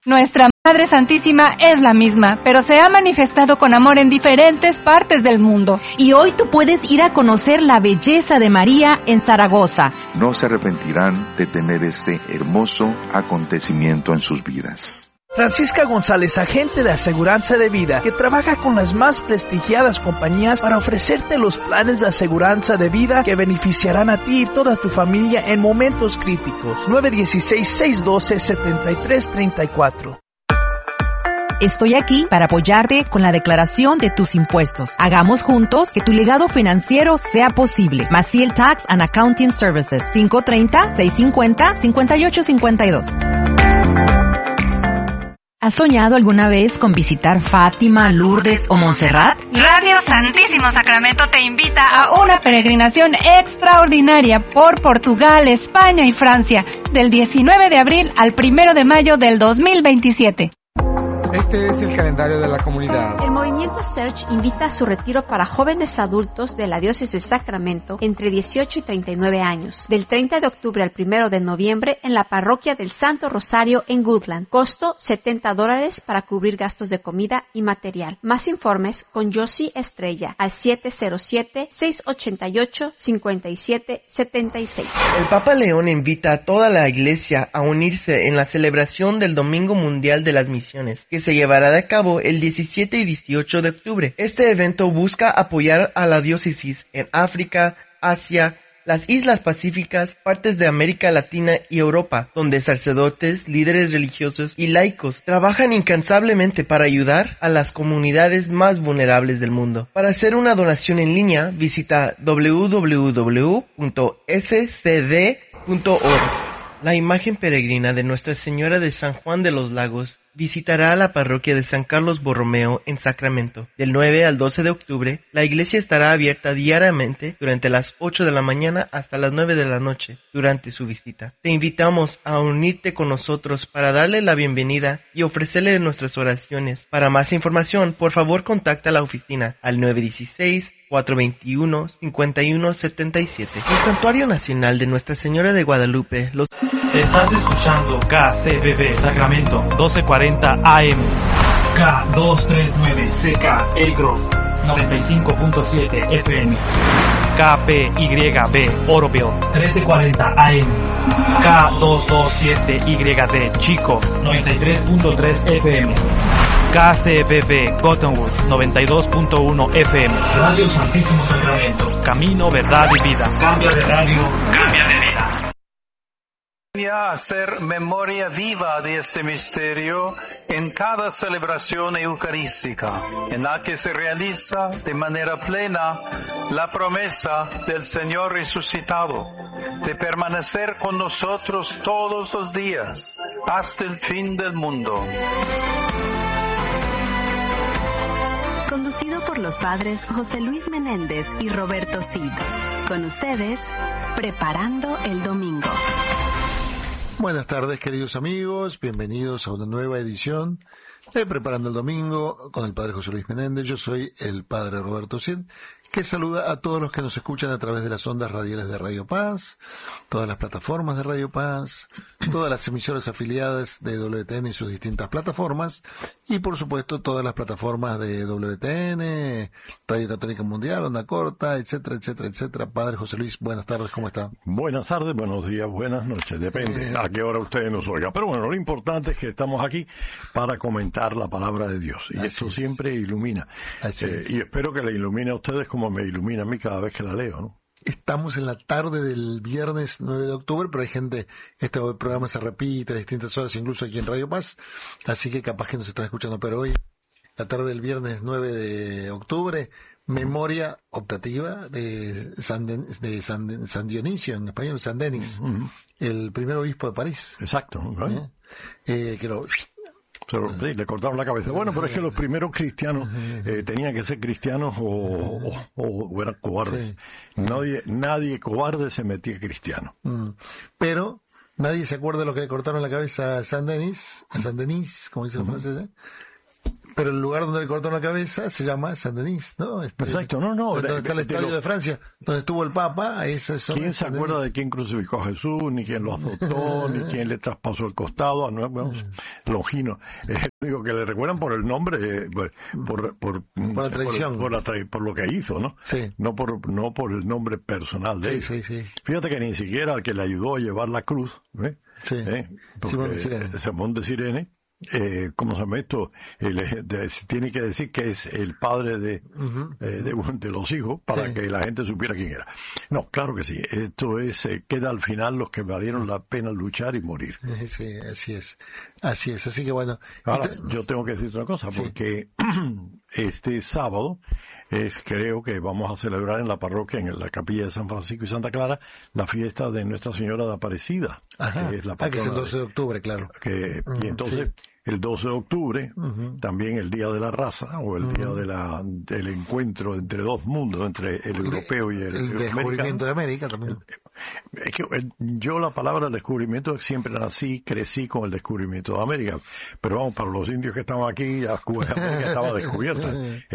Nuestra Madre Santísima es la misma, pero se ha manifestado con amor en diferentes partes del mundo. Y hoy tú puedes ir a conocer la belleza de María en Zaragoza. No se arrepentirán de tener este hermoso acontecimiento en sus vidas. Francisca González, agente de aseguranza de vida, que trabaja con las más prestigiadas compañías para ofrecerte los planes de aseguranza de vida que beneficiarán a ti y toda tu familia en momentos críticos. 916-612-7334. Estoy aquí para apoyarte con la declaración de tus impuestos. Hagamos juntos que tu legado financiero sea posible. Maciel Tax and Accounting Services, 530-650-5852. ¿Has soñado alguna vez con visitar Fátima, Lourdes o Montserrat? Radio Santísimo Sacramento te invita a una peregrinación extraordinaria por Portugal, España y Francia, del 19 de abril al 1 de mayo del 2027. Este es el calendario de la comunidad. El Movimiento Search invita a su retiro para jóvenes adultos de la Diócesis de Sacramento entre 18 y 39 años, del 30 de octubre al 1 de noviembre en la parroquia del Santo Rosario en Goodland. Costo $70 para cubrir gastos de comida y material. Más informes con Josie Estrella al 707-688-5776. El Papa León invita a toda la Iglesia a unirse en la celebración del Domingo Mundial de las Misiones, que se llevará a cabo el 17 y 18 de octubre. Este evento busca apoyar a la diócesis en África, Asia, las Islas Pacíficas, partes de América Latina y Europa, donde sacerdotes, líderes religiosos y laicos trabajan incansablemente para ayudar a las comunidades más vulnerables del mundo. Para hacer una donación en línea, visita www.scd.org. La imagen peregrina de Nuestra Señora de San Juan de los Lagos visitará a la parroquia de San Carlos Borromeo en Sacramento. Del 9 al 12 de octubre, la iglesia estará abierta diariamente durante las 8 de la mañana hasta las 9 de la noche durante su visita. Te invitamos a unirte con nosotros para darle la bienvenida y ofrecerle nuestras oraciones. Para más información, por favor contacta a la oficina al 916-421-5177. El Santuario Nacional de Nuestra Señora de Guadalupe los... Estás escuchando KCBB Sacramento 1240 AM, K239CK El Grove 95.7 FM, KPYB Oroville 1340 AM, K227YD Chico 93.3 FM, KCBB Cottonwood 92.1 FM. Radio Santísimo Sacramento, camino, verdad y vida. Cambia de radio, cambia de vida. Hacer memoria viva de este misterio en cada celebración eucarística, en la que se realiza de manera plena la promesa del Señor resucitado de permanecer con nosotros todos los días hasta el fin del mundo. Conducido por los padres José Luis Menéndez y Roberto Cid. Con ustedes, Preparando el Domingo. Buenas tardes, queridos amigos, bienvenidos a una nueva edición de Preparando el Domingo con el Padre José Luis Menéndez. Yo soy el Padre Roberto Cid, que saluda a todos los que nos escuchan a través de las ondas radiales de Radio Paz, todas las plataformas de Radio Paz, todas las emisoras afiliadas de WTN y sus distintas plataformas, y por supuesto todas las plataformas de WTN, Radio Católica Mundial, Onda Corta, etcétera, etcétera, etcétera. Padre José Luis, buenas tardes, ¿cómo está? Buenas tardes, buenos días, buenas noches, depende a qué hora ustedes nos oigan. Pero bueno, lo importante es que estamos aquí para comentar la palabra de Dios, y esto siempre ilumina. Y espero que le ilumine a ustedes como me ilumina a mí cada vez que la leo, ¿no? Estamos en la tarde del viernes 9 de octubre, pero hay gente, este programa se repite a distintas horas, incluso aquí en Radio Paz, así que capaz que nos están escuchando, pero hoy, la tarde del viernes 9 de octubre, memoria optativa de San Dionisio, en español, San Denis, el primer obispo de París. Exacto. Que lo... Pero, sí, le cortaron la cabeza. Bueno, pero es que los primeros cristianos tenían que ser cristianos o eran cobardes. Sí. Nadie cobarde se metía cristiano. Pero nadie se acuerda de lo que le cortaron la cabeza a San Denis, como dicen los franceses. Pero el lugar donde le cortaron la cabeza se llama Saint-Denis, ¿no? Exacto, donde está el estadio de Francia, donde estuvo el Papa. ¿Quién se acuerda de quién crucificó a Jesús, ni quién lo azotó, ni quién le traspasó el costado? Longino. Es el único que le recuerdan por el nombre, por la tradición. Por lo que hizo, ¿no? Sí. No por el nombre personal de él. Sí. Fíjate que ni siquiera el que le ayudó a llevar la cruz, Simón de Cirene, ¿cómo se llama esto? Tiene que decir que es el padre de los hijos para que la gente supiera quién era. No, claro que sí. Esto queda al final los que valieron la pena luchar y morir. Sí, así es. Así que bueno. Ahora, yo tengo que decirte una cosa, porque este sábado creo que vamos a celebrar en la parroquia, en la capilla de San Francisco y Santa Clara, la fiesta de Nuestra Señora de Aparecida. Ajá. Que es la que es el 12 de octubre, claro. Y entonces, el 12 de octubre, también el Día de la Raza, o el Día del encuentro entre dos mundos, entre el europeo y el descubrimiento de América también. Es que yo la palabra descubrimiento siempre crecí con el descubrimiento de América, pero vamos, para los indios que estaban aquí, América estaba descubierta.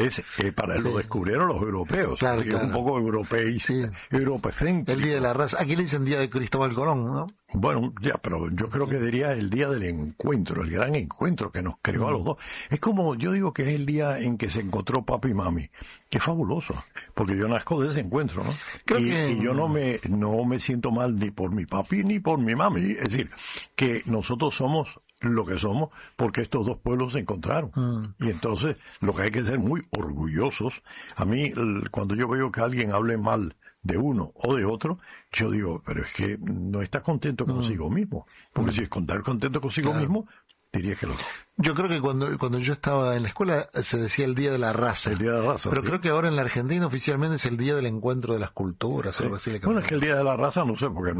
Lo descubrieron los europeos, claro. Un poco europecéntrico. El Día de la Raza, aquí le dicen Día de Cristóbal Colón, ¿no? Bueno, pero yo creo que diría el día del encuentro, el gran encuentro que nos creó a los dos. Es como, yo digo que es el día en que se encontró papi y mami. Qué fabuloso, porque yo nazco de ese encuentro, ¿no? Y yo no me siento mal ni por mi papi ni por mi mami. Es decir, que nosotros somos lo que somos porque estos dos pueblos se encontraron. Y entonces lo que hay que ser muy orgullosos. A mí, cuando yo veo que alguien hable mal de uno o de otro, yo digo, pero es que no estás contento consigo mismo, porque si estar contento consigo mismo, diría que lo... Yo creo que cuando yo estaba en la escuela se decía el Día de la Raza. El Día de la Raza, pero creo que ahora en la Argentina oficialmente es el Día del Encuentro de las Culturas. Algo así. Bueno, es que el Día de la Raza, no sé, porque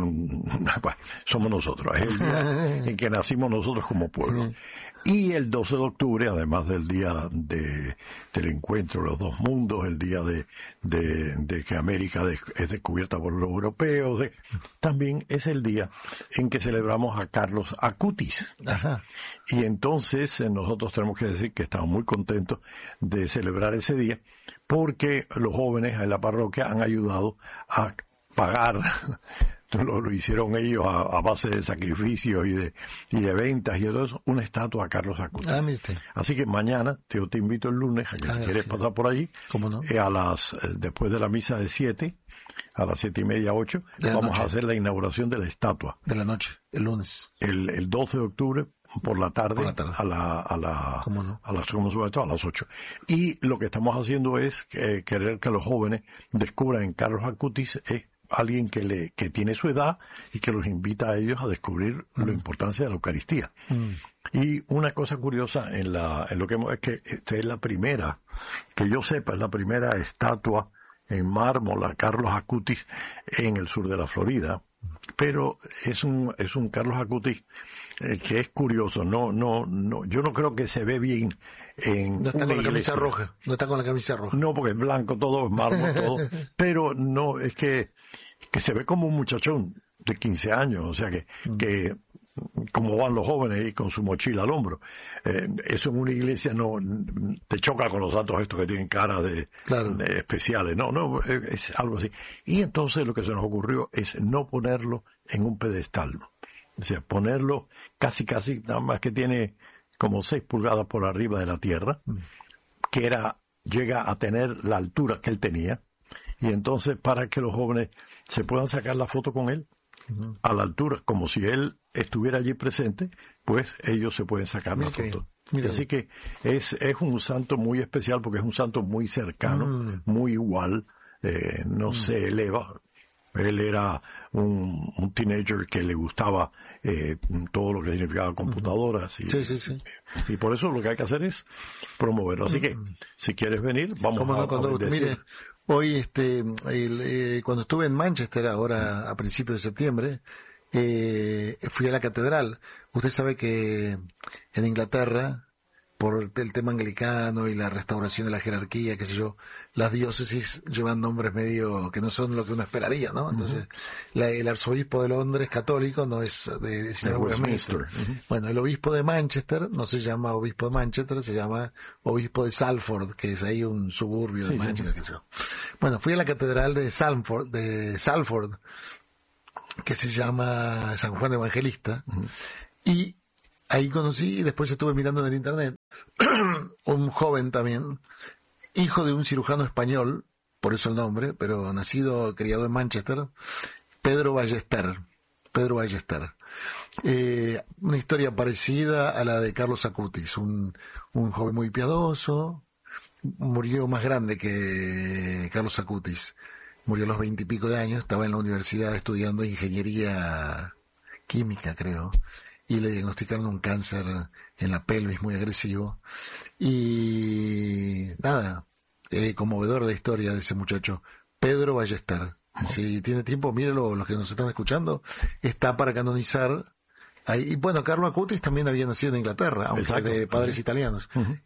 somos nosotros, es el día en que nacimos nosotros como pueblo. Y el 12 de octubre, además del día del encuentro de los dos mundos, el día de que América es descubierta por los europeos, también es el día en que celebramos a Carlos Acutis. Ajá. Y entonces nosotros tenemos que decir que estamos muy contentos de celebrar ese día, porque los jóvenes en la parroquia han ayudado a pagar, lo hicieron ellos a base de sacrificios y de ventas y todo eso, una estatua a Carlos Acutis. Así que mañana, yo te invito el lunes, a que si quieres pasar por allí, ¿cómo no? Después de la misa de 7, a las 7:30, 8, vamos a hacer la inauguración de la estatua. De la noche, el lunes. El 12 de octubre, por la tarde. a las 8. Y lo que estamos haciendo es querer que los jóvenes descubran en Carlos Acutis alguien que tiene su edad y que los invita a ellos a descubrir la importancia de la Eucaristía. Y una cosa curiosa en lo que es que esta es la primera, que yo sepa, es la primera estatua en mármol a Carlos Acutis en el sur de la Florida, pero es un Carlos Acutis que es curioso. No, yo no creo que se ve bien en no está una con la iglesia. camisa roja. No está con la camisa roja. No, porque es blanco todo, es mármol todo, pero no, es que se ve como un muchachón de 15 años, o sea que como van los jóvenes y con su mochila al hombro. Eso en una iglesia no te choca con los santos estos que tienen cara de especiales. No, es algo así. Y entonces lo que se nos ocurrió es no ponerlo en un pedestal. O sea, ponerlo casi, nada más que tiene como 6 pulgadas por arriba de la tierra, que llega a tener la altura que él tenía. Y entonces, para que los jóvenes se puedan sacar la foto con él, a la altura, como si él estuviera allí presente, pues ellos se pueden sacar la foto. Así que es un santo muy especial, porque es un santo muy cercano, muy igual, no se eleva. Él era un teenager que le gustaba todo lo que significaba computadoras. Y por eso lo que hay que hacer es promoverlo. Así que, si quieres venir, vamos a mire, hoy, cuando estuve en Manchester, ahora a principios de septiembre, fui a la catedral. Usted sabe que en Inglaterra por el tema anglicano y la restauración de la jerarquía, qué sé yo, las diócesis llevan nombres medio que no son lo que uno esperaría, ¿no? Entonces, el arzobispo de Londres católico no es de Westminster. Bueno, el obispo de Manchester no se llama obispo de Manchester, se llama obispo de Salford, que es ahí un suburbio de Manchester, qué sé yo. Bueno, fui a la catedral de Salford, que se llama San Juan Evangelista, y ahí conocí, y después estuve mirando en el internet, un joven también, hijo de un cirujano español, por eso el nombre, pero nacido, criado en Manchester, Pedro Ballester. Una historia parecida a la de Carlos Acutis, un joven muy piadoso, murió más grande que Carlos Acutis, murió a los 20 y pico de años, estaba en la universidad estudiando ingeniería química, creo, y le diagnosticaron un cáncer en la pelvis muy agresivo. Y nada, conmovedora la historia de ese muchacho, Pedro Ballester. Si tiene tiempo, mírelo, los que nos están escuchando, está para canonizar. Y bueno, Carlo Acutis también había nacido en Inglaterra, aunque de padres italianos.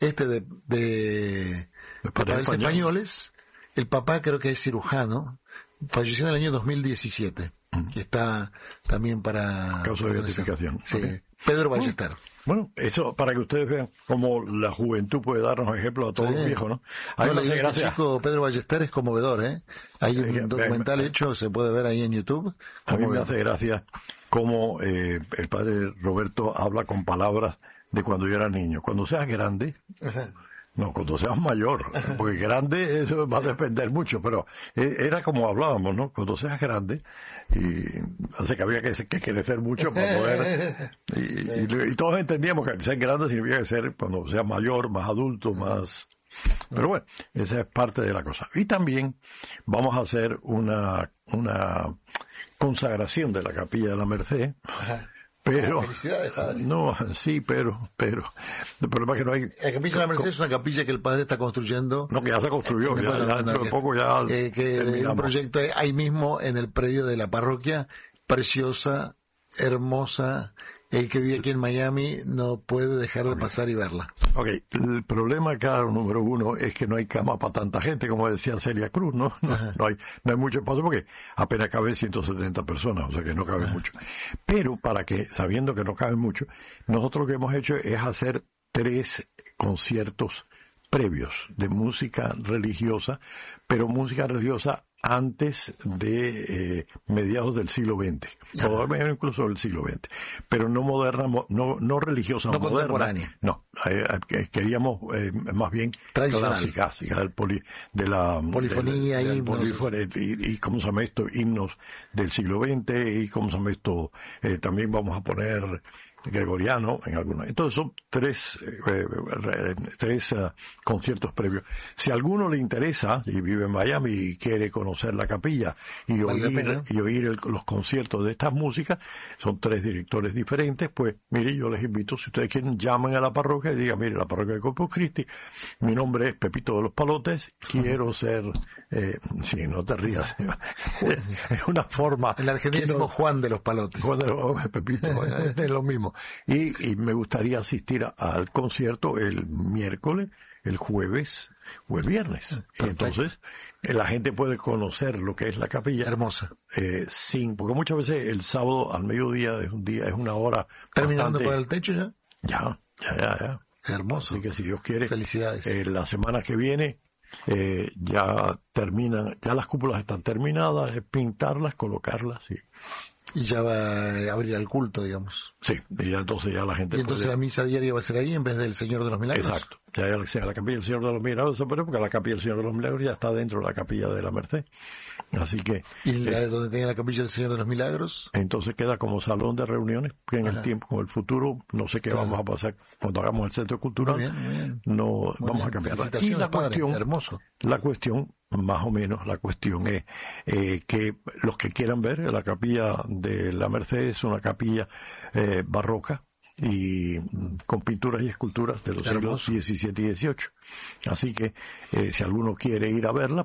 De padres españoles. El papá creo que es cirujano, falleció en el año 2017, que está también para... Causa de beatificación. Sí, Pedro Ballester. Bueno, eso para que ustedes vean cómo la juventud puede darnos ejemplos a todos los viejos, ¿no? A mí me hace gracia. Chico Pedro Ballester es conmovedor, ¿eh? Hay un documental hecho, se puede ver ahí en YouTube. A mí me hace gracia cómo el padre Roberto habla con palabras de cuando yo era niño. Cuando seas grande... No, cuando seas mayor, porque grande eso va a depender mucho, pero era como hablábamos, ¿no? Cuando seas grande, y así que había que crecer mucho para poder, y todos entendíamos que ser grande significa ser cuando seas mayor, más adulto, más... Pero bueno, esa es parte de la cosa. Y también vamos a hacer una consagración de la Capilla de la Merced. Pero, no, sí, pero, el problema es que no hay... La Capilla de la Merced es una capilla que el padre está construyendo. No, que ya se construyó, ya dentro de poco ya que un proyecto ahí mismo en el predio de la parroquia, preciosa, hermosa. El que vive aquí en Miami no puede dejar de pasar y verla. Ok, el problema, claro, número uno, es que no hay cama para tanta gente, como decía Celia Cruz, ¿no? No hay mucho espacio porque apenas caben 170 personas, o sea que no cabe mucho. Pero sabiendo que no cabe mucho, nosotros lo que hemos hecho es hacer 3 conciertos previos de música religiosa, pero música religiosa antes de mediados del siglo XX, todavía incluso del siglo XX, pero no moderna, no religiosa, no contemporánea. No, queríamos más bien clásica de la polifonía, y cómo se llama esto, himnos del siglo XX, y cómo se llama esto, también vamos a poner gregoriano en algunos. Entonces son 3 conciertos previos. Si a alguno le interesa y vive en Miami y quiere conocer la capilla y oír los conciertos de estas músicas, son 3 directores diferentes, pues mire, yo les invito, si ustedes quieren, llamen a la parroquia y digan, mire, la parroquia de Corpus Christi, mi nombre es Pepito de los Palotes, quiero ser, sí, no te rías, es una forma... En la Argentina decimos Juan de los Palotes. Juan de los Pepito, es lo mismo. Y me gustaría asistir al concierto el miércoles, el jueves o el viernes. Entonces, la gente puede conocer lo que es la capilla. Hermosa. Porque muchas veces el sábado al mediodía es una hora. ¿Terminando por el techo ya? Ya. Hermoso. Así que si Dios quiere, felicidades. La semana que viene ya terminan, ya las cúpulas están terminadas, es pintarlas, colocarlas y ya va a abrir al culto, digamos. Sí, y ya entonces ya la gente... Y entonces la misa diaria va a ser ahí en vez del Señor de los Milagros. Exacto. Ya la capilla del Señor de los Milagros se puede, porque la capilla del Señor de los Milagros ya está dentro de la capilla de la Merced. Así que... ¿Y donde tenga la capilla del Señor de los Milagros? Entonces queda como salón de reuniones, que en el tiempo, con el futuro, no sé qué vamos a pasar cuando hagamos el centro cultural. Muy bien. No, vamos a cambiarla. Y la cuestión, hermoso. La cuestión, más o menos, la cuestión es que los que quieran ver, la capilla de la Merced es una capilla barroca, y con pinturas y esculturas de los siglos XVII y XVIII. Así que si alguno quiere ir a verla, pues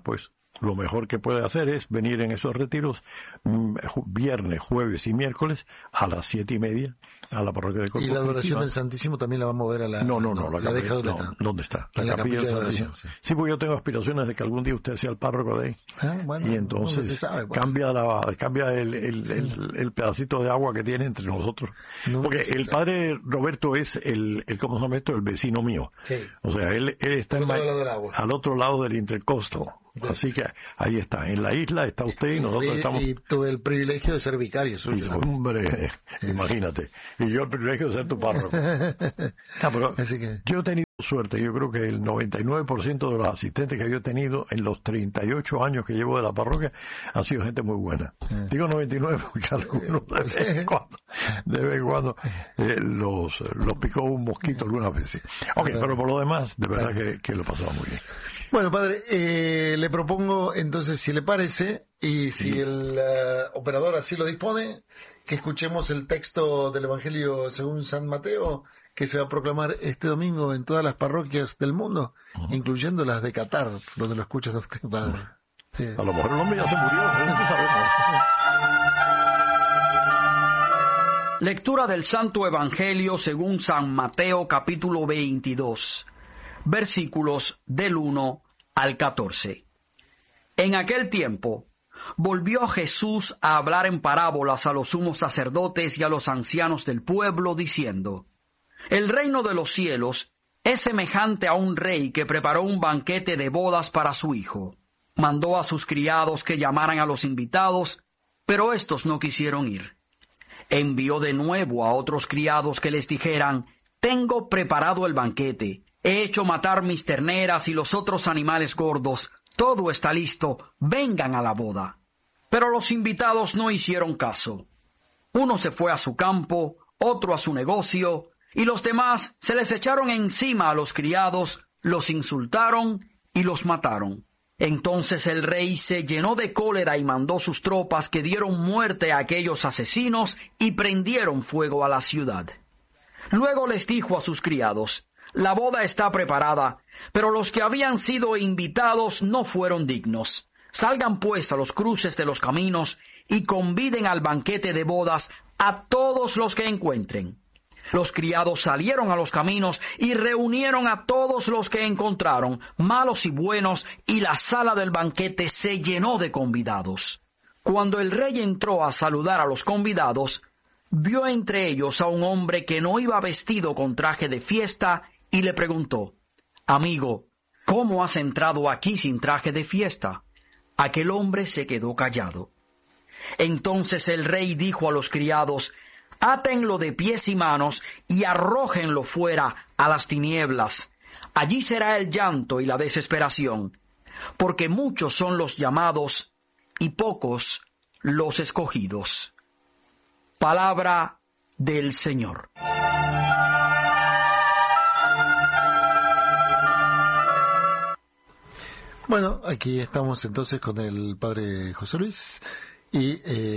lo mejor que puede hacer es venir en esos retiros viernes, jueves y miércoles a las 7:30 a la parroquia de Corpus. ¿Y la adoración del Santísimo también la va a mover a la... No, la deja no, ¿dónde está? La capilla de adoración. Sí, porque yo tengo aspiraciones de que algún día usted sea el párroco de ahí. Bueno, y entonces no se sabe, pues. cambia el pedacito de agua que tiene entre nosotros. Porque el padre Roberto es ¿cómo se llama esto? El vecino mío. Sí. O sea, él está al otro lado del intercosto. Así que ahí está, en la isla está usted y nosotros estamos... Y tuve el privilegio de ser vicario suyo. Hombre, imagínate. Y yo el privilegio de ser tu párroco. Pero yo he tenido suerte. Yo creo que el 99% de los asistentes que yo he tenido en los 38 años que llevo de la parroquia han sido gente muy buena. Digo 99 porque algunos de vez en cuando los picó un mosquito algunas veces. Pero por lo demás, de verdad que lo pasaba muy bien. Bueno, padre, le propongo entonces, si le parece, y si el operador así lo dispone, que escuchemos el texto del Evangelio según San Mateo, que se va a proclamar este domingo en todas las parroquias del mundo, incluyendo las de Qatar, donde lo escuchas usted, padre. Sí. A lo mejor el hombre ya se murió, no sabemos. Lectura del Santo Evangelio según San Mateo, capítulo 22. Versículos del 1 al 14. En aquel tiempo, volvió Jesús a hablar en parábolas a los sumos sacerdotes y a los ancianos del pueblo, diciendo: El reino de los cielos es semejante a un rey que preparó un banquete de bodas para su hijo. Mandó a sus criados que llamaran a los invitados, pero éstos no quisieron ir. Envió de nuevo a otros criados que les dijeran: Tengo preparado el banquete. He hecho matar mis terneras y los otros animales gordos. Todo está listo. Vengan a la boda. Pero los invitados no hicieron caso. Uno se fue a su campo, otro a su negocio, y los demás se les echaron encima a los criados, los insultaron y los mataron. Entonces el rey se llenó de cólera y mandó sus tropas, que dieron muerte a aquellos asesinos y prendieron fuego a la ciudad. Luego les dijo a sus criados: La boda está preparada, pero los que habían sido invitados no fueron dignos. Salgan pues a los cruces de los caminos y conviden al banquete de bodas a todos los que encuentren. Los criados salieron a los caminos y reunieron a todos los que encontraron, malos y buenos, y la sala del banquete se llenó de convidados. Cuando el rey entró a saludar a los convidados, vio entre ellos a un hombre que no iba vestido con traje de fiesta, y le preguntó: Amigo, ¿cómo has entrado aquí sin traje de fiesta? Aquel hombre se quedó callado. Entonces el rey dijo a los criados: Átenlo de pies y manos y arrójenlo fuera a las tinieblas. Allí será el llanto y la desesperación, porque muchos son los llamados y pocos los escogidos. Palabra del Señor. Bueno, aquí estamos entonces con el padre José Luis y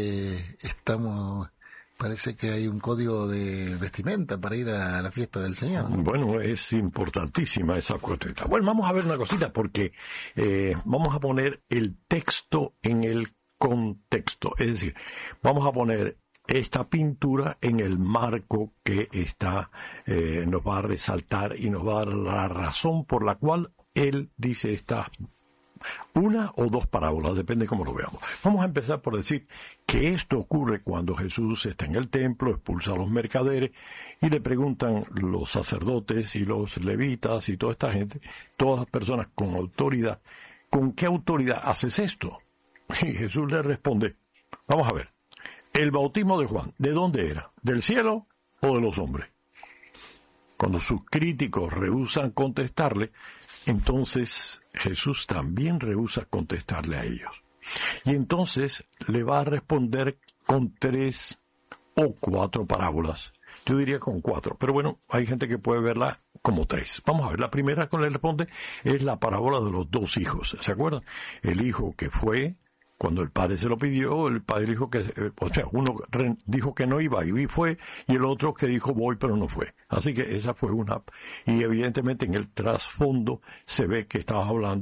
parece que hay un código de vestimenta para ir a la fiesta del Señor, ¿no? Bueno, es importantísima esa cuestión. Bueno, vamos a ver una cosita porque vamos a poner el texto en el contexto, es decir, vamos a poner esta pintura en el marco que nos va a resaltar y nos va a dar la razón por la cual él dice esta una o dos parábolas, depende cómo lo veamos. Vamos a empezar por decir que esto ocurre cuando Jesús está en el templo, expulsa a los mercaderes y le preguntan los sacerdotes y los levitas y toda esta gente, todas las personas con autoridad: ¿con qué autoridad haces esto? Y Jesús le responde: vamos a ver, el bautismo de Juan, ¿de dónde era? ¿Del cielo o de los hombres? Cuando sus críticos rehúsan contestarle, entonces Jesús también rehúsa contestarle a ellos. Y entonces le va a responder con 3 o 4 parábolas. Yo diría con 4, pero bueno, hay gente que puede verla como 3. Vamos a ver, la primera que le responde es la parábola de los 2 hijos. ¿Se acuerdan? El hijo que fue, cuando el padre se lo pidió, el padre dijo uno dijo que no iba y fue, y el otro que dijo voy pero no fue. Así que esa fue una, y evidentemente en el trasfondo se ve que estamos hablando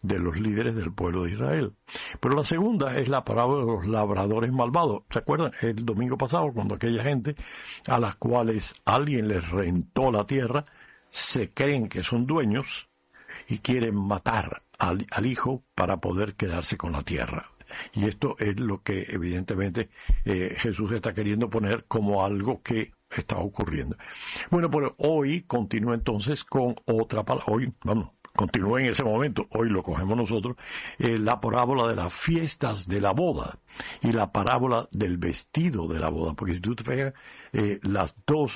de los líderes del pueblo de Israel. Pero la segunda es la parábola de los labradores malvados. ¿Se acuerdan? El domingo pasado, cuando aquella gente a las cuales alguien les rentó la tierra, se creen que son dueños y quieren matar al hijo para poder quedarse con la tierra. Y esto es lo que evidentemente Jesús está queriendo poner como algo que está ocurriendo. Bueno, pero hoy continúa entonces con otra palabra. Continúa en ese momento, hoy lo cogemos nosotros, la parábola de las fiestas de la boda y la parábola del vestido de la boda. Porque si tú te fijas, las dos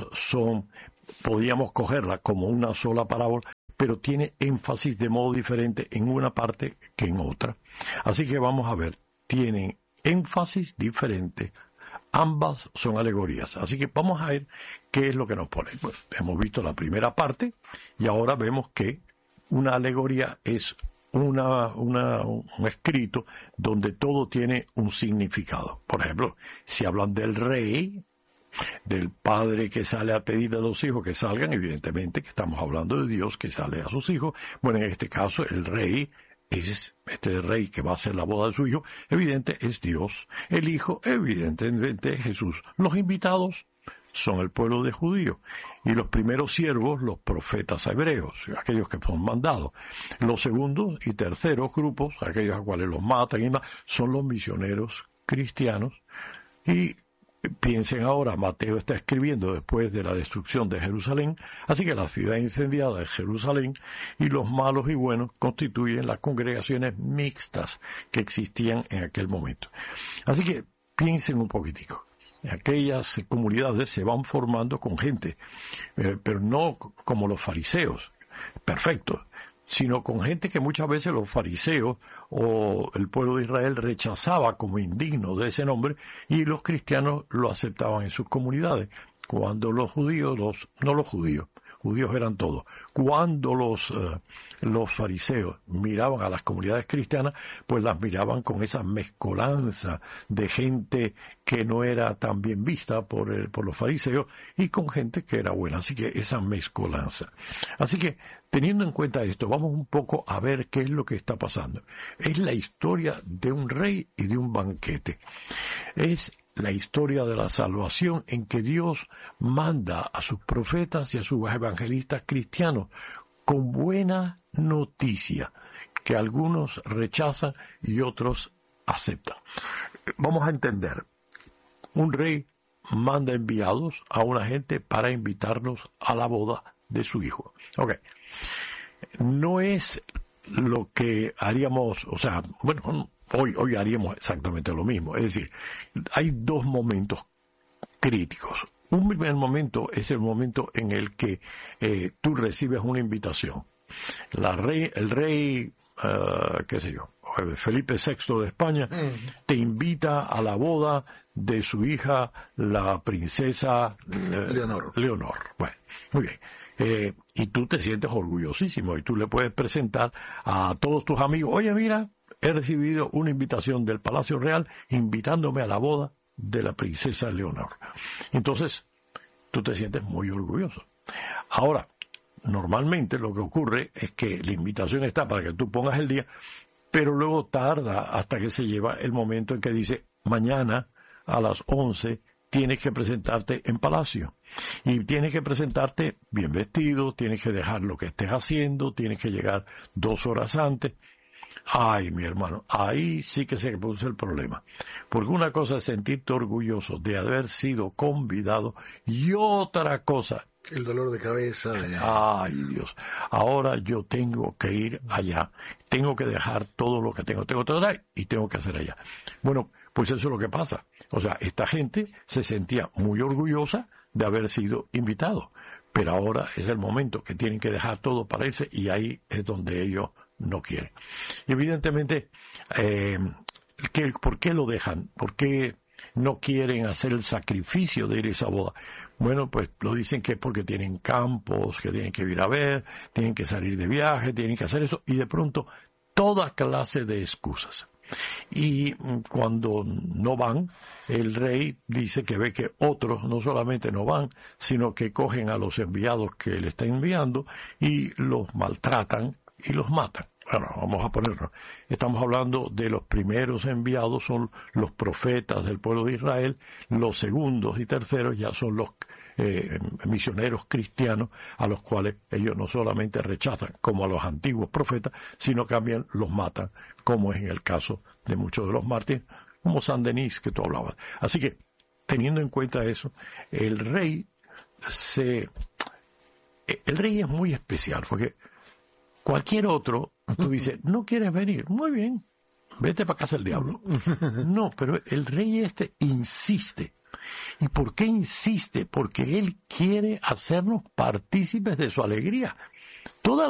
podríamos cogerla como una sola parábola, pero tiene énfasis de modo diferente en una parte que en otra. Así que vamos a ver, tienen énfasis diferente. Ambas son alegorías. Así que vamos a ver qué es lo que nos pone. Pues, hemos visto la primera parte y ahora vemos que una alegoría es un escrito donde todo tiene un significado. Por ejemplo, si hablan del rey, del padre que sale a pedir a los hijos que salgan, evidentemente que estamos hablando de Dios que sale a sus hijos. Bueno, en este caso el rey es este rey que va a hacer la boda de su hijo, evidente es Dios. El hijo, evidentemente, es Jesús. Los invitados son el pueblo de judíos, y los primeros siervos, los profetas hebreos, aquellos que son mandados. Los segundos y terceros grupos, aquellos a cuales los matan y más, son los misioneros cristianos. Y piensen ahora, Mateo está escribiendo después de la destrucción de Jerusalén, así que la ciudad incendiada es Jerusalén, y los malos y buenos constituyen las congregaciones mixtas que existían en aquel momento. Así que piensen un poquitico. Aquellas comunidades se van formando con gente, pero no como los fariseos, perfecto, sino con gente que muchas veces los fariseos o el pueblo de Israel rechazaba como indigno de ese nombre, y los cristianos lo aceptaban en sus comunidades, cuando los judíos, judíos eran todos. Cuando los fariseos miraban a las comunidades cristianas, pues las miraban con esa mezcolanza de gente que no era tan bien vista por los fariseos y con gente que era buena. Así que esa mezcolanza. Así que, teniendo en cuenta esto, vamos un poco a ver qué es lo que está pasando. Es la historia de un rey y de un banquete. Es la historia de la salvación en que Dios manda a sus profetas y a sus evangelistas cristianos con buena noticia que algunos rechazan y otros aceptan. Vamos a entender. Un rey manda enviados a una gente para invitarnos a la boda de su hijo. Okay. No es lo que haríamos, Hoy haríamos exactamente lo mismo. Es decir, hay dos momentos críticos. Un primer momento es el momento en el que tú recibes una invitación. El rey, Felipe VI de España, te invita a la boda de su hija, la princesa Leonor. Bueno, muy bien. Y tú te sientes orgullosísimo y tú le puedes presentar a todos tus amigos, oye, mira, he recibido una invitación del Palacio Real invitándome a la boda de la princesa Leonor. Entonces, tú te sientes muy orgulloso. Ahora, normalmente lo que ocurre es que la invitación está para que tú pongas el día, pero luego tarda hasta que se lleva el momento en que dice, mañana a las 11 tienes que presentarte en palacio. Y tienes que presentarte bien vestido, tienes que dejar lo que estés haciendo, tienes que llegar 2 horas antes. Ay, mi hermano, ahí sí que se puso el problema. Porque una cosa es sentirte orgulloso de haber sido convidado y otra cosa... El dolor de cabeza. Ay, Dios. Ahora yo tengo que ir allá. Tengo que dejar todo lo que tengo que tratar y tengo que hacer allá. Bueno, pues eso es lo que pasa. O sea, esta gente se sentía muy orgullosa de haber sido invitado. Pero ahora es el momento que tienen que dejar todo para irse y ahí es donde ellos no quieren. Y evidentemente, ¿por qué lo dejan? ¿Por qué no quieren hacer el sacrificio de ir a esa boda? Bueno, pues lo dicen que es porque tienen campos que tienen que ir a ver, tienen que salir de viaje, tienen que hacer eso, y de pronto toda clase de excusas. Y cuando no van, el rey dice que ve que otros no solamente no van, sino que cogen a los enviados que le están enviando y los maltratan y los matan. bueno, vamos a ponerlo, estamos hablando de los primeros enviados, son los profetas del pueblo de Israel, los segundos y terceros ya son los misioneros cristianos, a los cuales ellos no solamente rechazan como a los antiguos profetas, sino que también los matan, como es en el caso de muchos de los mártires, como San Denis que tú hablabas. Así que, teniendo en cuenta eso, el rey es muy especial, porque cualquier otro, tú dices, ¿no quieres venir? Muy bien, vete para casa del diablo. No, pero el rey insiste. ¿Y por qué insiste? Porque él quiere hacernos partícipes de su alegría. Toda